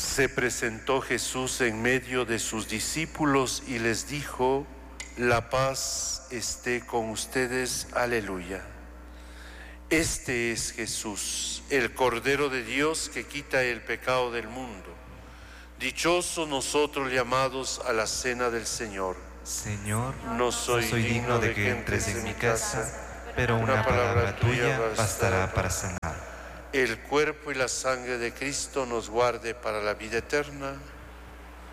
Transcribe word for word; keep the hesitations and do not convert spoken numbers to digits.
Se presentó Jesús en medio de sus discípulos y les dijo: la paz esté con ustedes. Aleluya. Este es Jesús, el Cordero de Dios que quita el pecado del mundo. Dichosos nosotros llamados a la cena del Señor. Señor, no soy, no soy digno de que entres en mi casa, pero una palabra tuya bastará para sanar. El cuerpo y la sangre de Cristo nos guarde para la vida eterna.